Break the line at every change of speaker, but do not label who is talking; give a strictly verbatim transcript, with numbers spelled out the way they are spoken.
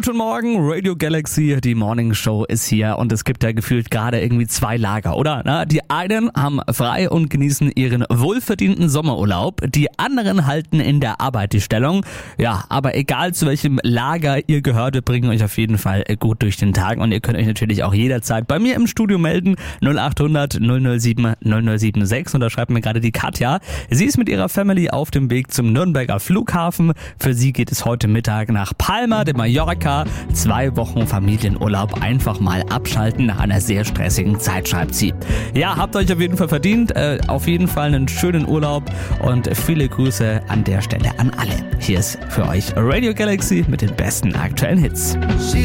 Guten Morgen, Radio Galaxy, die Morning Show ist hier und es gibt ja gefühlt gerade irgendwie zwei Lager, oder? Na, die einen haben frei und genießen ihren wohlverdienten Sommerurlaub, die anderen halten in der Arbeit die Stellung. Ja, aber egal zu welchem Lager ihr gehört, wir bringen euch auf jeden Fall gut durch den Tag und ihr könnt euch natürlich auch jederzeit bei mir im Studio melden, null acht hundert null null sieben null null sieben sechs, und da schreibt mir gerade die Katja. Sie ist mit ihrer Family auf dem Weg zum Nürnberger Flughafen. Für sie geht es heute Mittag nach Palma de Mallorca. Zwei Wochen Familienurlaub, einfach mal abschalten nach einer sehr stressigen Zeit, schreibt sie. Ja, habt euch auf jeden Fall verdient. Äh, auf jeden Fall einen schönen Urlaub und viele Grüße an der Stelle an alle. Hier ist für euch Radio Galaxy mit den besten aktuellen Hits.